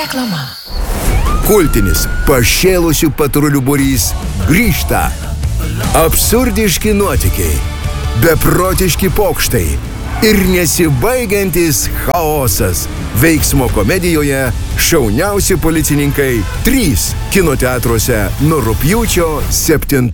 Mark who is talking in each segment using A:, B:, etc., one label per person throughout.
A: Reklama.
B: Kultinis pašėlusių patrulių būrys grįžta. Absurdiški nuotykiai, beprotiški pokštai ir nesibaigiantis chaosas. Veiksmo komedijoje Šauniausi policininkai 3 kino teatruose nuo rugpjūčio 7.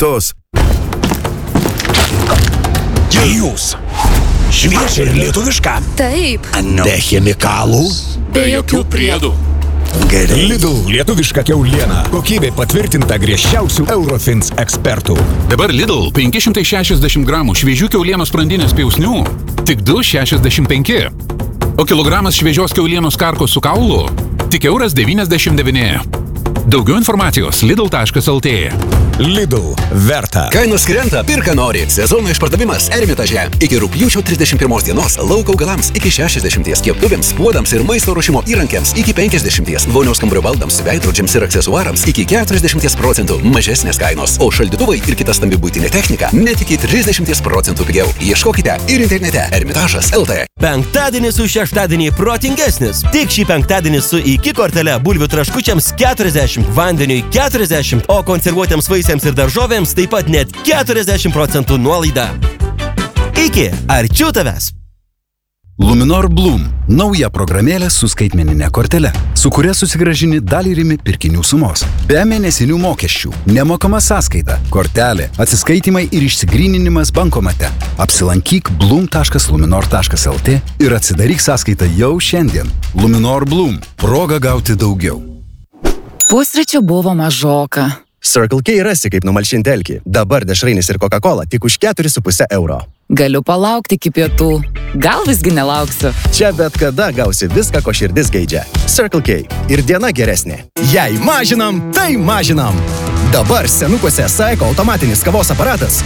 C: Jūs. Šviežia ir lietuviška.
D: Taip.
C: Be chemikalų.
D: Be jokių priedų.
C: Gerai. Lidl lietuviška kiauliena. Kokybė patvirtinta griežčiausių Eurofins ekspertų.
E: Dabar Lidl 560 gramų šviežių kiaulienos sprandinės piausnių tik 2,65. O kilogramas šviežios kiaulienos karkos su kaulu tik €1,99. Daugiau informacijos lidl.lt.
C: Lidl verta.
F: Kainos krenta, pirka nori. Sezono išpardavimas Ermitaže. Iki rugpjūčio 31 dienos lauko augalams iki 60, keptuvėms, puodams ir maisto ruošimo įrankiams iki 50, vonios kambario baldams, veidrodžiams ir aksesuarams iki 40% mažesnės kainos, o šaldytuvai ir kita stambi buitinė technika net iki 30% pigiau. Ieškokite ir internete Ermitažas.lt.
G: Penktadienis už šeštadienį protingesnis. Tik šį penktadienį su IKI kortele bulvių traškučiams 40, vandeniui 40, o konservuotiems vaisiams ir daržovėms taip pat net 40% nuolaida. IKI, arčiau tavęs.
H: Luminor Bloom – nauja programėlė su skaitmeninė kortele, su kuria susigrąžini dalį rimi pirkinių sumos. Be mėnesinių mokesčių, nemokama sąskaita, kortelė, atsiskaitimai ir išsigryninimas bankomate. Apsilankyk bloom.luminor.lt ir atsidaryk sąskaitą jau šiandien. Luminor Bloom – proga gauti daugiau.
A: Pusryčių buvo mažoka.
I: Circle K rasi, kaip numalšinti alkį. Dabar dešrainis ir Coca-Cola tik už 4,5 €.
A: Galiu palaukti iki pietų. Gal visgi nelauksiu.
I: Čia bet kada gausi viską, ko širdis geidžia. Circle K. Ir diena geresnė. Jei mažinam, tai mažinam. Dabar senukuose Saiko automatinis kavos aparatas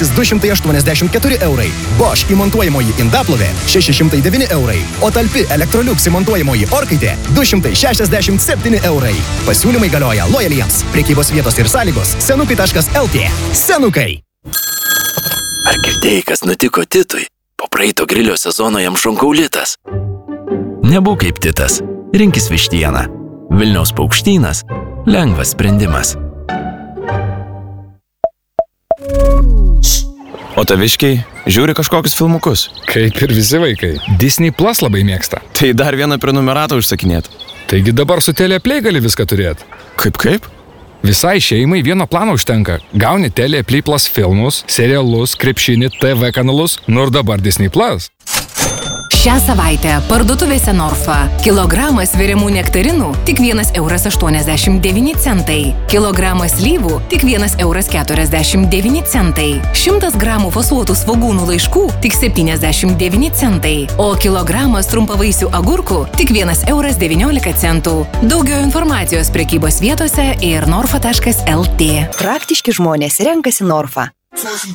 I: 1284 €. Bosch įmontuojamoji indaplovė 609 €. O talpi Electrolux įmontuojamoji orkaitė 267 €. Pasiūlymai galioja lojaliems. Prekybos vietos ir sąlygos senukai.lt. Senukai.
J: Ar girdėjai, kas nutiko Titui? Po praeito grilio sezono jam šonkaulitas. Nebūk kaip Titas. Rinkis vištieną. Vilniaus paukštynas. Lengvas sprendimas.
K: O taviškiai žiūri kažkokius filmukus.
L: Kaip ir visi vaikai. Disney Plus labai mėgsta.
K: Tai dar vieną prenumeratą užsakinėt.
L: Taigi dabar su Teleplay gali viską turėti.
K: Kaip?
L: Visai šeimai vieno plano užtenka. Gauni Teleplay Plus filmus, serialus, krepšinį, TV kanalus, nu ir dabar Disney Plus.
M: Šią savaitę parduotuvėse Norfa. Kilogramas sveriamų nektarinų tik €1,89. Kilogramas slyvų tik €1,49. 100 gramų fasuotų svogūnų laiškų tik 79 centai. O kilogramas trumpavaisių agurkų tik €1,19. Daugiau informacijos prekybos vietose ir norfa.lt.
N: Praktiški žmonės renkasi Norfa.